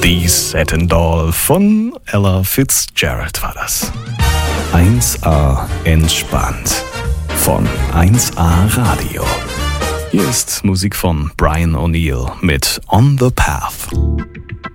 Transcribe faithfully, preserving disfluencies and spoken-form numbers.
The Satin Doll von Ella Fitzgerald war das. eins A entspannt von eins A Radio. Hier ist Musik von Brian O'Neill mit On the Path.